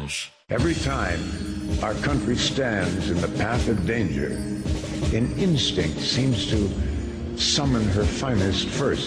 Arms. Every time our country stands in the path of danger, an instinct seems to summon her finest first.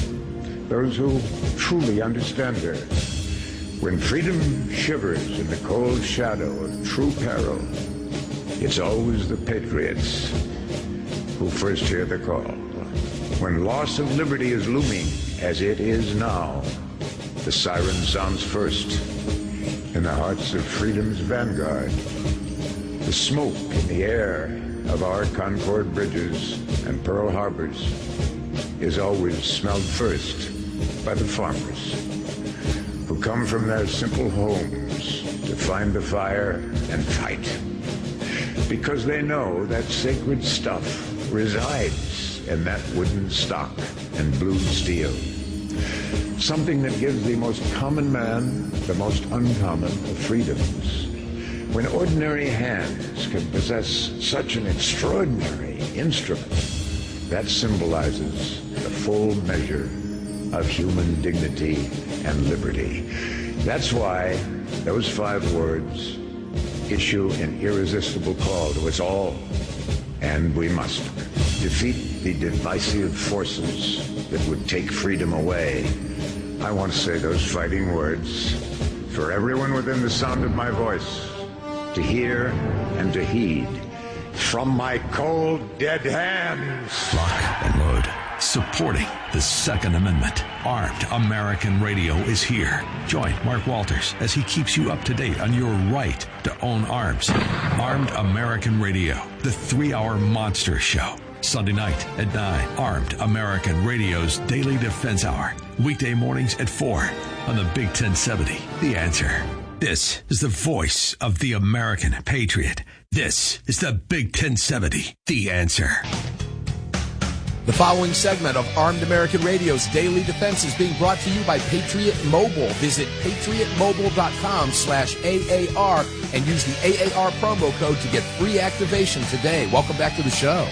Those who truly understand her. When freedom shivers in the cold shadow of true peril, it's always the patriots who first hear the call. When loss of liberty is looming, as it is now, the siren sounds first. In the hearts of freedom's vanguard, the smoke in the air of our Concord bridges and Pearl Harbors is always smelled first by the farmers who come from their simple homes to find the fire and fight. Because they know that sacred stuff resides in that wooden stock and blue steel. Something that gives the most common man the most uncommon of freedoms. When ordinary hands can possess such an extraordinary instrument, that symbolizes the full measure of human dignity and liberty. That's why those 5 words issue an irresistible call to us all, and we must defeat the divisive forces that would take freedom away. I want to say those fighting words for everyone within the sound of my voice to hear and to heed from my cold, dead hands. Lock and load. Supporting the Second Amendment. Armed American Radio is here. Join Mark Walters as he keeps you up to date on your right to own arms. Armed American Radio, the 3-hour monster show. Sunday night at 9, Armed American Radio's Daily Defense Hour. Weekday mornings at 4 on the Big 1070. The Answer. This is the voice of the American patriot. This is the Big 1070. The Answer. The following segment of Armed American Radio's Daily Defense is being brought to you by Patriot Mobile. Visit patriotmobile.com/AAR and use the AAR promo code to get free activation today. Welcome back to the show.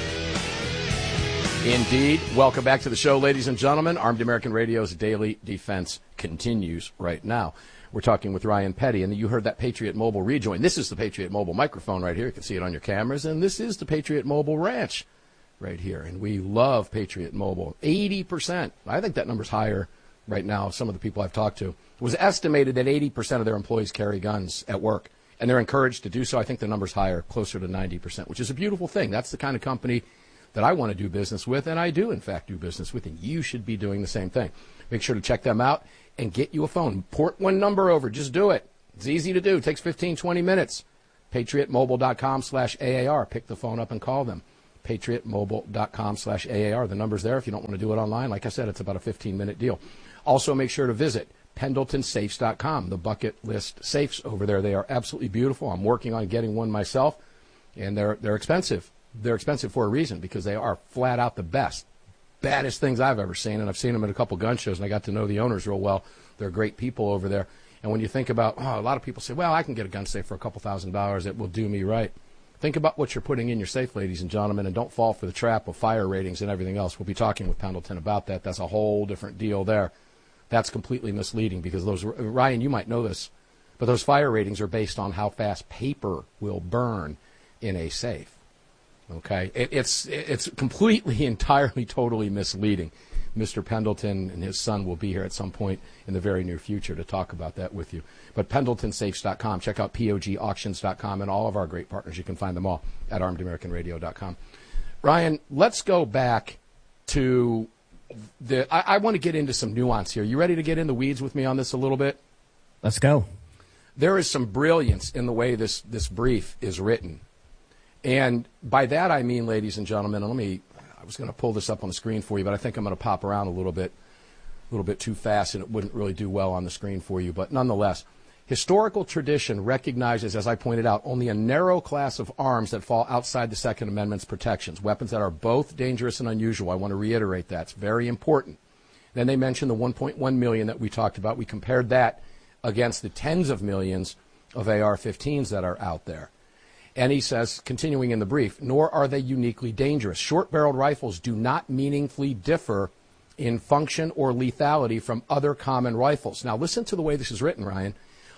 Indeed. Welcome back to the show, ladies and gentlemen. Armed American Radio's Daily Defense continues right now. We're talking with Ryan Petty, and you heard that Patriot Mobile rejoin. This is the Patriot Mobile microphone right here. You can see it on your cameras, and this is the Patriot Mobile Ranch right here, and we love Patriot Mobile. 80%. I think that number's higher right now. Some of the people I've talked to. It was estimated that 80% of their employees carry guns at work, and they're encouraged to do so. I think the number's higher, closer to 90%, which is a beautiful thing. That's the kind of company that I want to do business with, and I do, in fact, do business with, and you should be doing the same thing. Make sure to check them out and get you a phone. Port one number over. Just do it. It's easy to do. It takes 15, 20 minutes. PatriotMobile.com/AAR. Pick the phone up and call them. PatriotMobile.com/AAR. The number's there if you don't want to do it online. Like I said, it's about a 15-minute deal. Also, make sure to visit PendletonSafes.com, the bucket list safes over there. They are absolutely beautiful. I'm working on getting one myself, and they're expensive. They're expensive for a reason, because they are flat out the baddest things I've ever seen, and I've seen them at a couple gun shows, and I got to know the owners real well. They're great people over there. And when you think about, a lot of people say, well, I can get a gun safe for a couple $1,000. It will do me right. Think about what you're putting in your safe, ladies and gentlemen, and don't fall for the trap of fire ratings and everything else. We'll be talking with Pendleton about that. That's a whole different deal there. That's completely misleading, because those, Ryan, you might know this, but those fire ratings are based on how fast paper will burn in a safe. Okay, it's completely, entirely, totally misleading. Mr. Pendleton and his son will be here at some point in the very near future to talk about that with you. But PendletonSafes.com, check out POGauctions.com, and all of our great partners. You can find them all at ArmedAmericanRadio.com. Ryan, let's go back to I want to get into some nuance here. You ready to get in the weeds with me on this a little bit? Let's go. There is some brilliance in the way this brief is written. And by that I mean, ladies and gentlemen, I was going to pull this up on the screen for you, but I think I'm going to pop around a little bit too fast, and it wouldn't really do well on the screen for you. But nonetheless, historical tradition recognizes, as I pointed out, only a narrow class of arms that fall outside the Second Amendment's protections, weapons that are both dangerous and unusual. I want to reiterate that. It's very important. Then they mentioned the 1.1 million that we talked about. We compared that against the tens of millions of AR-15s that are out there. And he says, continuing in the brief, nor are they uniquely dangerous. Short-barreled rifles do not meaningfully differ in function or lethality from other common rifles. Now, listen to the way this is written, Ryan.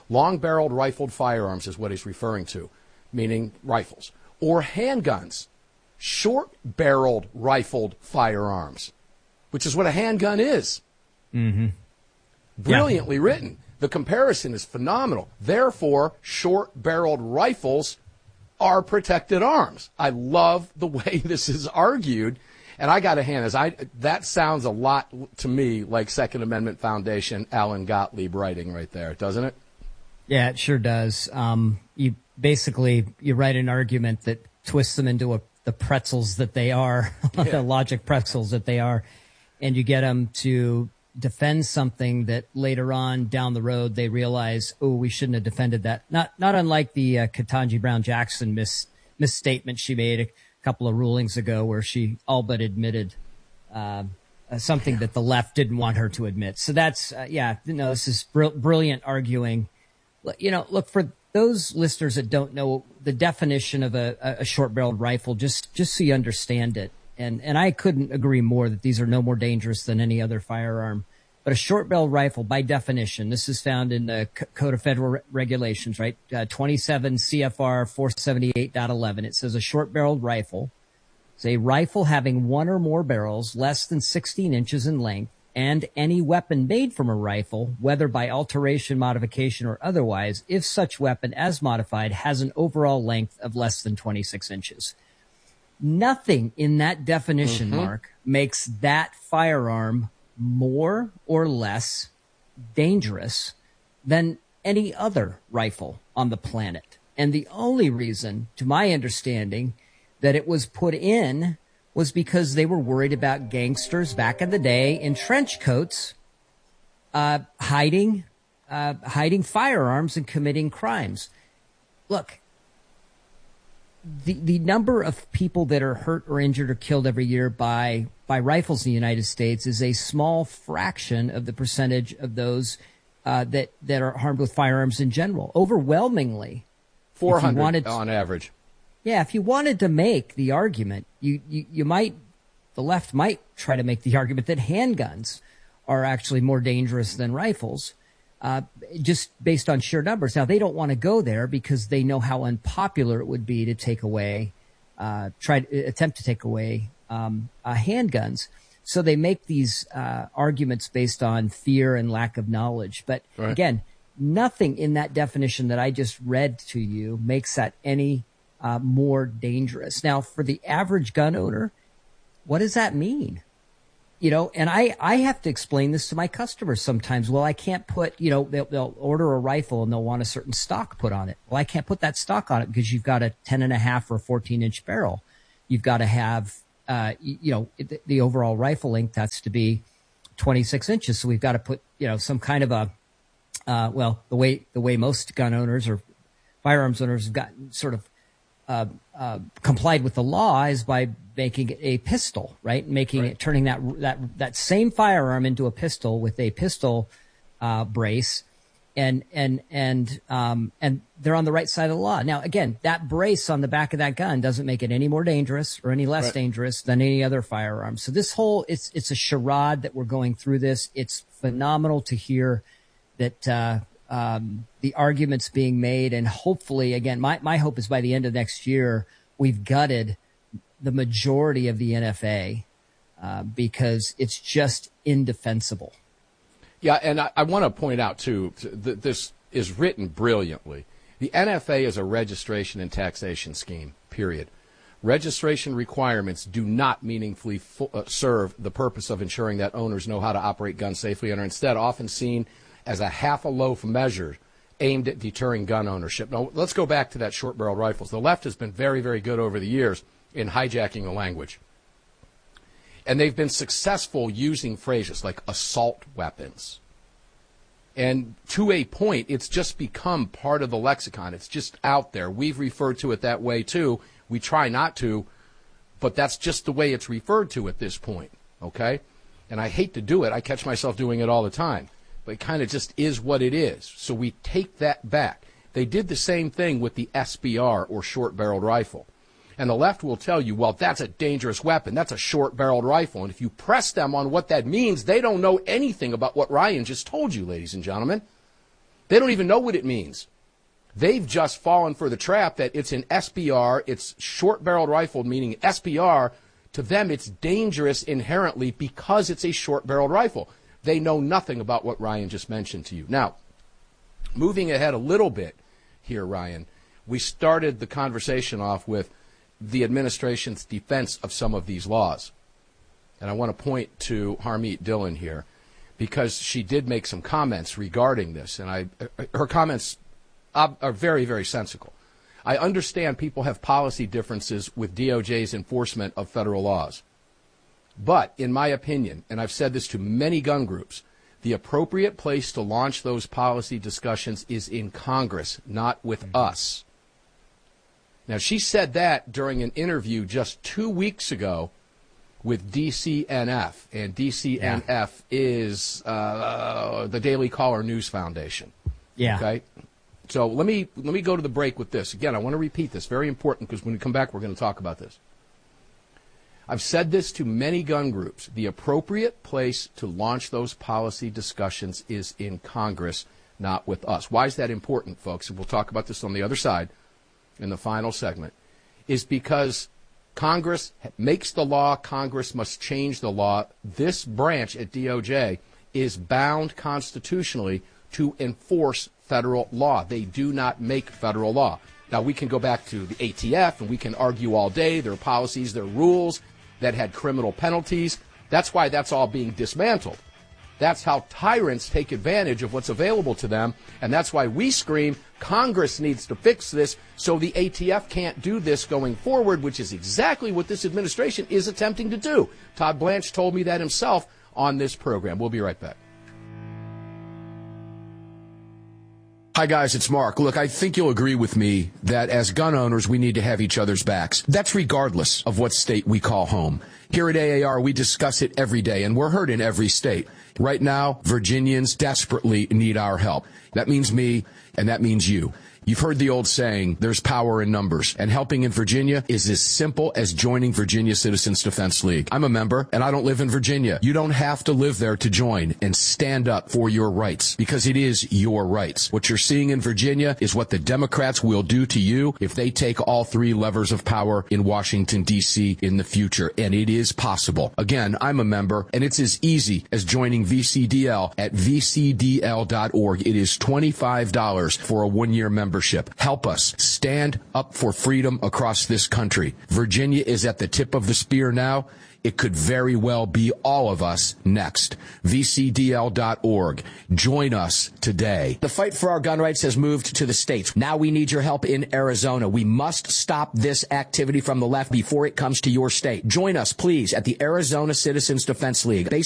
Long-barreled rifled firearms is what he's referring to, meaning rifles. Or handguns. Short-barreled rifled firearms, which is what a handgun is. Mm-hmm. Brilliantly written. The comparison is phenomenal. Therefore, short-barreled rifles are protected arms. I love the way this is argued, and I got to hand this. That sounds a lot to me like Second Amendment Foundation Alan Gottlieb writing right there, doesn't it? Yeah, it sure does. You write an argument that twists them into the pretzels that they are, the logic pretzels that they are, and you get them to defend something that later on down the road they realize, oh, we shouldn't have defended that. Not unlike the Ketanji Brown Jackson misstatement she made a couple of rulings ago, where she all but admitted something that the left didn't want her to admit. So that's this is brilliant arguing. Look, for those listeners that don't know the definition of a short-barreled rifle, just so you understand it. And I couldn't agree more that these are no more dangerous than any other firearm. But a short-barreled rifle, by definition, this is found in the Code of Federal Regulations, right? 27 CFR 478.11. It says a short-barreled rifle is a rifle having one or more barrels less than 16 inches in length, and any weapon made from a rifle, whether by alteration, modification, or otherwise, if such weapon as modified has an overall length of less than 26 inches. Nothing in that definition, Mark, makes that firearm more or less dangerous than any other rifle on the planet. And the only reason, to my understanding, that it was put in was because they were worried about gangsters back in the day in trench coats hiding firearms and committing crimes. Look, the number of people that are hurt or injured or killed every year by rifles in the United States is a small fraction of the percentage of those that are harmed with firearms in general. Overwhelmingly, 400 on average. Yeah, if you wanted to make the argument, the left might try to make the argument that handguns are actually more dangerous than rifles. Just based on sheer numbers. Now, they don't want to go there because they know how unpopular it would be to attempt to take away handguns. So they make these arguments based on fear and lack of knowledge. But again, nothing in that definition that I just read to you makes that any more dangerous. Now, for the average gun owner, what does that mean? And I have to explain this to my customers sometimes. Well, I can't put, they'll order a rifle and they'll want a certain stock put on it. Well, I can't put that stock on it because you've got a 10.5 or 14-inch barrel. You've got to have, the overall rifle length has to be 26 inches. So we've got to put, some kind of the way most gun owners or firearms owners have gotten sort of complied with the law is by making it a pistol, right? Turning that same firearm into a pistol with a pistol brace, and they're on the right side of the law. Now, again, that brace on the back of that gun doesn't make it any more dangerous or any less dangerous than any other firearm. So this whole it's a charade that we're going through this. It's phenomenal to hear that the arguments being made, and hopefully, again, my hope is by the end of next year we've gutted the majority of the NFA because it's just indefensible. Yeah, and I want to point out, too, that this is written brilliantly. The NFA is a registration and taxation scheme, period. Registration requirements do not meaningfully serve the purpose of ensuring that owners know how to operate guns safely and are instead often seen as a half a loaf measure aimed at deterring gun ownership. Now, let's go back to that short-barreled rifles. The left has been very, very good over the years in hijacking the language. And they've been successful using phrases like assault weapons. And to a point, it's just become part of the lexicon. It's just out there. We've referred to it that way, too. We try not to, but that's just the way it's referred to at this point, okay? And I hate to do it. I catch myself doing it all the time. But it kind of just is what it is. So we take that back. They did the same thing with the SBR, or short-barreled rifle. And the left will tell you, well, that's a dangerous weapon. That's a short-barreled rifle. And if you press them on what that means, they don't know anything about what Ryan just told you, ladies and gentlemen. They don't even know what it means. They've just fallen for the trap that it's an SBR, it's short-barreled rifle, meaning SBR. To them, it's dangerous inherently because it's a short-barreled rifle. They know nothing about what Ryan just mentioned to you. Now, moving ahead a little bit here, Ryan, we started the conversation off with the administration's defense of some of these laws. And I want to point to Harmeet Dillon here because she did make some comments regarding this. And her comments are very, very sensical. I understand people have policy differences with DOJ's enforcement of federal laws. But in my opinion, and I've said this to many gun groups, the appropriate place to launch those policy discussions is in Congress, not with us. Now, she said that during an interview just 2 weeks ago with DCNF, and DCNF is the Daily Caller News Foundation. Yeah. Okay. So let me go to the break with this. Again, I want to repeat this. Very important because when we come back, we're going to talk about this. I've said this to many gun groups. The appropriate place to launch those policy discussions is in Congress, not with us. Why is that important, folks? And we'll talk about this on the other side in the final segment. Is because Congress makes the law. Congress must change the law. This branch at DOJ is bound constitutionally to enforce federal law. They do not make federal law. Now, we can go back to the ATF and we can argue all day. There are policies, there are rules that had criminal penalties. That's why that's all being dismantled. That's how tyrants take advantage of what's available to them. And that's why we scream, Congress needs to fix this so the ATF can't do this going forward, which is exactly what this administration is attempting to do. Todd Blanche told me that himself on this program. We'll be right back. Hi, guys, it's Mark. Look, I think you'll agree with me that as gun owners, we need to have each other's backs. That's regardless of what state we call home. Here at AAR, we discuss it every day, and we're heard in every state. Right now, Virginians desperately need our help. That means me, and that means you. You've heard the old saying, there's power in numbers, and helping in Virginia is as simple as joining Virginia Citizens Defense League. I'm a member, and I don't live in Virginia. You don't have to live there to join and stand up for your rights, because it is your rights. What you're seeing in Virginia is what the Democrats will do to you if they take all three levers of power in Washington, D.C. in the future, and it is possible. Again, I'm a member, and it's as easy as joining VCDL at vcdl.org. It is $25 for a one-year membership. Help us stand up for freedom across this country. Virginia is at the tip of the spear now. It could very well be all of us next. VCDL.org. Join us today. The fight for our gun rights has moved to the states. Now we need your help in Arizona. We must stop this activity from the left before it comes to your state. Join us, please, at the Arizona Citizens Defense League.